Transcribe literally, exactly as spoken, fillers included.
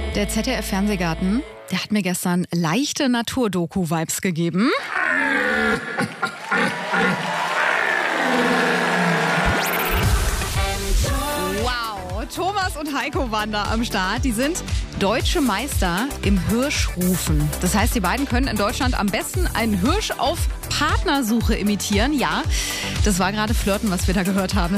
Der Z D F-Fernsehgarten, der hat mir gestern leichte Naturdoku-Vibes gegeben. Wow, Thomas und Heiko waren da am Start. Die sind deutsche Meister im Hirschrufen. Das heißt, die beiden können in Deutschland am besten einen Hirsch auf Partnersuche imitieren. Ja, das war gerade Flirten, was wir da gehört haben.